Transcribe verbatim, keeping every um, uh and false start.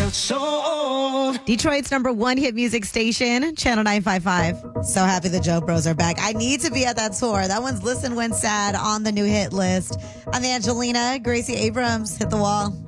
Detroit's number one hit music station, Channel nine five five. So happy the Joe Bros are back. I need to be at that tour. That one's Listen When Sad on the new hit list. I'm Angelina. Gracie Abrams hit the wall.